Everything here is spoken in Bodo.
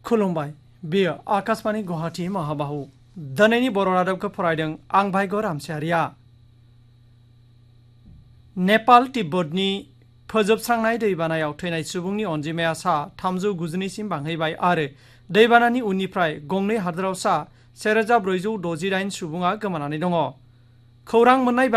खुलुमबाय बेयो आकाशवाणी गुवाहाटी महाबाहु दिनैनि बर' रादाबखौ फरायदों आं भाग्य रामसियारिया। नेपाल तिब्बतनि फोजोबस्रांनाय दैबानायाव थैनाय सुबुंनि अनजिमाया सा 392सिम बांहैबाय आरो दैबानानि उननिफ्राय गंनै हादोराव सा 1468 सुबुङा गोमानानै दङ। खौरां मोननाय